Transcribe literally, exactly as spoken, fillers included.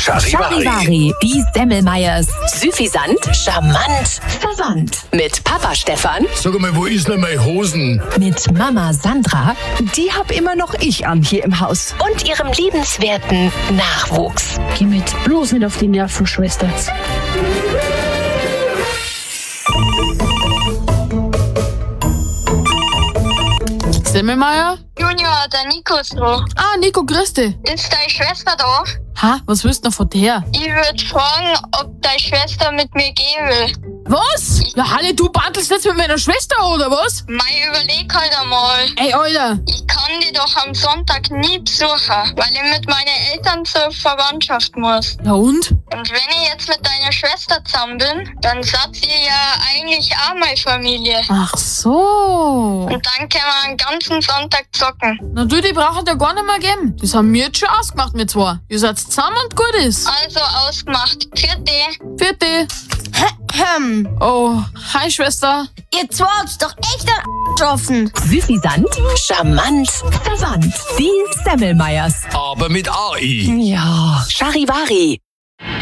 Charivari. Charivari, die Semmelmeyers. Süffisant, charmant, verwandt. Mit Papa Stefan, Sag mal, wo ist denn meine Hosen? mit Mama Sandra Die hab immer noch ich an hier im Haus. und ihrem liebenswerten Nachwuchs. Geh mit, bloß nicht auf die Nerven, Schwester. Semmelmeier? Junior, der Nico ist dran. Ah, Nico, grüß dich. Ist deine Schwester da? Ha, was willst du noch von der? Ich würde fragen, ob deine Schwester mit mir gehen will. Was? Ja, Halle, du bantelst jetzt mit meiner Schwester, oder was? Mei, überleg halt einmal. Ey, Alter. Ich kann die doch am Sonntag nie besuchen, weil ich mit meinen Eltern zur Verwandtschaft muss. Ja und? Und wenn ich jetzt mit deiner Schwester zusammen bin, dann seid ihr ja eigentlich auch meine Familie. Ach so. Und dann können wir einen ganzen Sonntag zocken. Na du, die brauchen ja gar nicht mehr geben. Das haben wir jetzt schon ausgemacht mit zwei. Ihr seid zusammen und gut ist. Also ausgemacht. Vierte. Vierte. Hm, Oh, hi, Schwester. ihr zwei habt's doch echt an offen. Süffisant, charmant, verwandt. Die Semmelmeyers. Aber mit A I. Ja, Charivari.